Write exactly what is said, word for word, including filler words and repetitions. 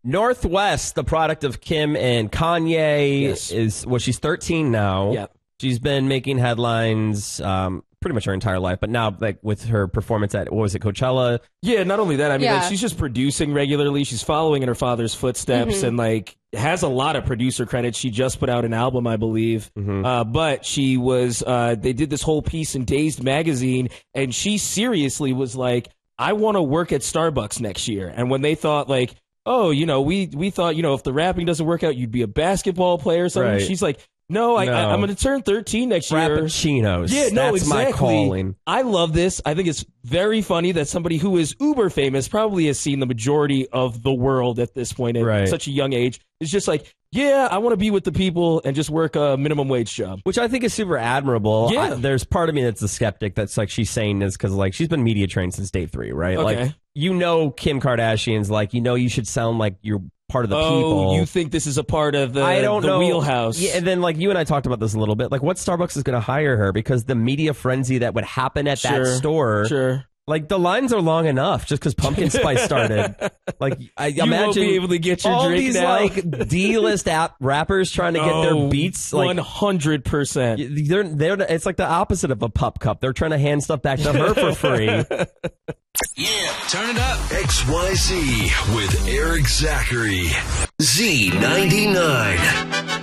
Northwest, the product of Kim and Kanye, Yes. is well, she's thirteen now. Yep. She's been making headlines um, pretty much her entire life, but now, like with her performance at what was it, Coachella? Yeah, not only that, I mean, Yeah. like, she's just producing regularly. She's following in her father's footsteps, Mhm. and like has a lot of producer credits. She just put out an album, I believe. Mm-hmm. Uh, but she was, uh, they did this whole piece in Dazed magazine, and she seriously was like, "I want to work at Starbucks next year." And when they thought like, "Oh, you know, we we thought, you know, if the rapping doesn't work out, you'd be a basketball player or something," Right. she's like, "No, I, No. I, I'm going to turn thirteen next year." Frappuccinos. Yeah, no, That's exactly. my calling. I love this. I think it's very funny that somebody who is uber famous probably has seen the majority of the world at this point at Right. such a young age. It's just like, yeah, I want to be with the people and just work a minimum wage job. Which I think is super admirable. Yeah. I, there's part of me that's a skeptic that's like she's saying this because like she's been media trained since day three, right? Okay. Like you know Kim Kardashian's like, you know you should sound like you're part of the oh, people. you think this is a part of the, I don't the know. wheelhouse? Yeah, and then like you and I talked about this a little bit. Like what Starbucks is going to hire her because the media frenzy that would happen at Sure, that store. Sure. Like the lines are long enough just because Pumpkin Spice started. Like I You imagine won't be able to get your all drink these now. like D-list app rappers trying to get Oh, their beats. Like one hundred percent. they're they're it's like the opposite of a pup cup. They're trying to hand stuff back to her for free. Yeah, turn it up. X Y Z with Eric Zachary. Z ninety-nine.